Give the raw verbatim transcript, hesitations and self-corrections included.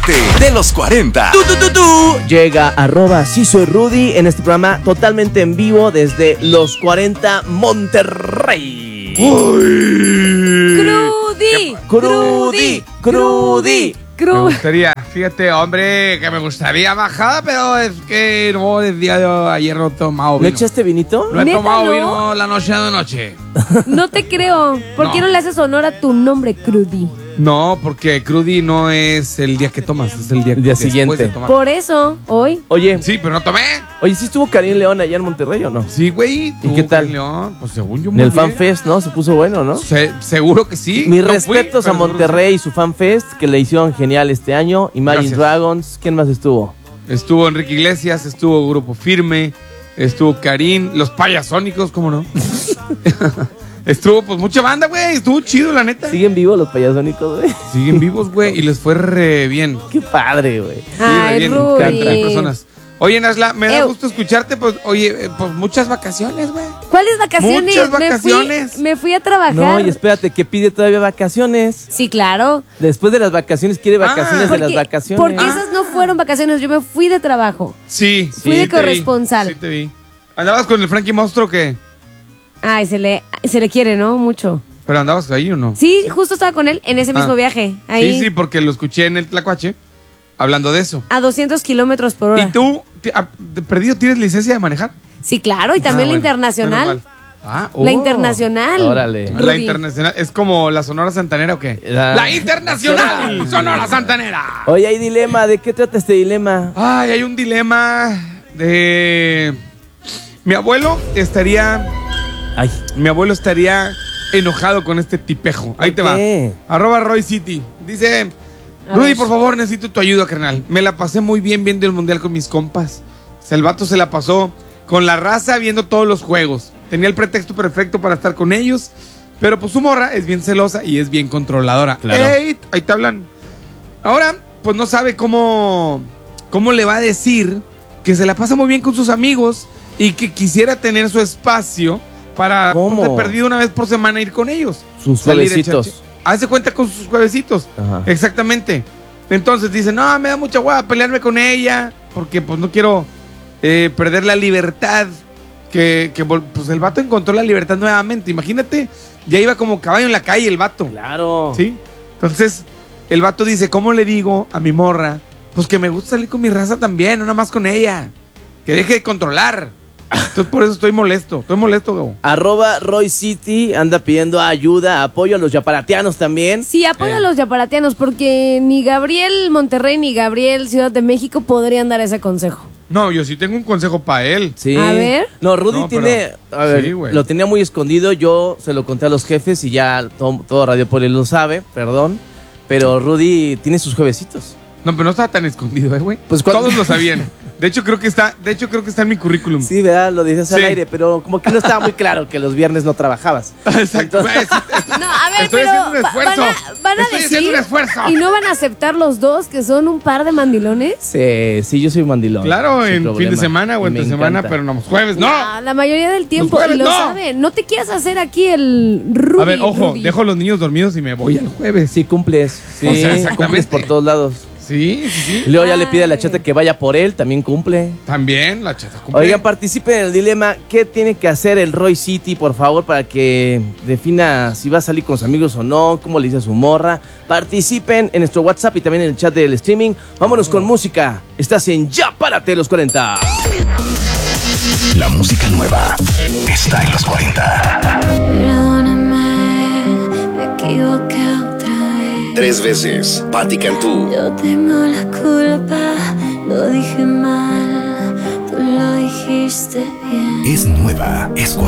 Apárate de los cuarenta. Tú, tú, tú, tú. Llega arroba sí soy Rudy en este programa totalmente en vivo desde los cuarenta Monterrey. Uy. Crudy. Crudy. Crudy. Me gustaría, fíjate, hombre, que me gustaría bajada, pero es que no, el día de ayer no he tomado ¿No vino. echaste vinito? No he ¿Neta tomado no? vino la noche de noche. No te creo. ¿Por No. qué no le haces honor a tu nombre, Crudy? No, porque Crudy no es el día que tomas, es el día, El día después siguiente. de tomar. Por eso, hoy. Oye, Sí, pero no tomé. oye, ¿sí estuvo Karim León allá en Monterrey o no? Sí, güey. ¿Y tú, qué tal? León, pues según yo En muy el bien. FanFest, ¿no? Se puso bueno, ¿no? Se- seguro que sí. Mis No fui, respetos a pero seguro Monterrey y su FanFest, que le hicieron genial este año. Imagine Gracias. Dragons, ¿quién más estuvo? que sí. Estuvo Enrique Iglesias, estuvo Grupo Firme, estuvo Karim, los Payasónicos, ¿cómo no? Estuvo, pues, mucha banda, güey. Estuvo chido, la neta. ¿Siguen vivos los payasónicos, güey? Siguen vivos, güey, y les fue re bien. Qué padre, güey. Sí, re Ay, bien. Rudy. Encanta, hay personas. Oye, Nasla, me da Ew. gusto escucharte, pues, oye, eh, pues muchas vacaciones, güey. ¿Cuáles vacaciones? Muchas Me vacaciones. fui, me fui a trabajar. No, y espérate, que pide todavía vacaciones. Sí, claro. Después de las vacaciones, quiere vacaciones de las Porque- vacaciones. Porque Ah. esas no fueron vacaciones, yo me fui de trabajo. Sí. Fui sí de te vi, corresponsal. Sí, te vi. ¿Andabas con el Frankie Monstruo que Ay, se le, se le quiere, ¿no? Mucho. ¿Pero andabas ahí o no? Sí, justo estaba con él en ese mismo Ah. viaje. Ahí. Sí, sí, porque lo escuché en el Tlacuache hablando de eso. A doscientos kilómetros por hora. ¿Y tú, ti- a- de perdido, tienes licencia de manejar? Sí, claro, y también Ah, la bueno, internacional. menos mal. Ah, La oh. internacional. Órale. La Rudy. internacional. ¿Es como la Sonora Santanera o qué? La- La internacional Sonora Santanera. Oye, hay dilema. ¿De qué trata este dilema? Ay, hay un dilema de... Mi abuelo estaría... Ay, Mi abuelo estaría enojado con este tipejo. Ahí te va. qué? Arroba Roy City. Dice... A Rudy, ver. por favor, necesito tu ayuda, carnal. Me la pasé muy bien viendo el mundial con mis compas. O sea, el vato se la pasó con la raza viendo todos los juegos. Tenía el pretexto perfecto para estar con ellos. Pero pues su morra es bien celosa y es bien controladora. Claro. Ey, ahí te hablan. Ahora, pues no sabe cómo, cómo le va a decir que se la pasa muy bien con sus amigos y que quisiera tener su espacio para ¿Cómo? pues, de perdido una vez por semana ir con ellos. Sus Salir a juevesitos. echar- Hace cuenta con sus juevesitos. Ajá. Exactamente. Entonces dice, no, me da mucha hueva pelearme con ella porque pues no quiero eh, perder la libertad. Que, que vol- pues el vato encontró la libertad nuevamente. Imagínate, ya iba como caballo en la calle el vato. Claro. ¿Sí? Entonces, el vato dice, ¿cómo le digo a mi morra? Pues que me gusta salir con mi raza también, no nada más con ella. Que deje de controlar. Entonces, por eso estoy molesto. Estoy molesto, Gabo. Arroba Roy City anda pidiendo ayuda, apoyo a los yaparatianos también. Sí, apoyo Eh. a los yaparatianos porque ni Gabriel Monterrey ni Gabriel Ciudad de México podrían dar ese consejo. No, yo sí tengo un consejo para él. Sí. A ver. No, Rudy No, tiene. pero- A ver, sí, güey. lo tenía muy escondido. Yo se lo conté a los jefes y ya todo, todo Radio Poli lo sabe, perdón. Pero Rudy tiene sus juevesitos. No, pero no estaba tan escondido, ¿eh, güey? Pues, ¿cuál- Todos lo sabían. De hecho, creo que está, de hecho, creo que está en mi currículum. Sí, ¿verdad? Lo dices al Sí. aire, pero como que no estaba muy claro que los viernes no trabajabas. Exacto. Entonces- No, a ver, Estoy pero haciendo un va- esfuerzo. van a, van a Estoy decir haciendo un esfuerzo. y no van a aceptar los dos que son un par de mandilones. Sí, sí, yo soy un mandilón. Claro, sin en problema. fin de semana o Y entre me semana, encanta. pero no los jueves, no. Ah, la mayoría del tiempo jueves y lo no. saben. No te quieras hacer aquí el Rudy. A ver, ojo, Rudy. dejo a los niños dormidos y me voy el jueves. Sí, cumples. Sí, O sea, exactamente. cumples por todos lados. Sí, sí, sí. Y luego ya le pide a la Ay. chata que vaya por él, también cumple. También la chata cumple. Oigan, participen en el dilema. ¿Qué tiene que hacer el Roy City, por favor, para que defina si va a salir con sus amigos o no? ¿Cómo le dice a su morra? Participen en nuestro WhatsApp y también en el chat del streaming. Vámonos con música. Estás en Ya Párate los cuarenta. La música nueva está en los cuarenta. Perdóname, me equivoqué otra vez. Tres veces, Patti Cantú. Yo tengo la culpa, lo dije mal, tú lo dijiste bien. Es nueva, es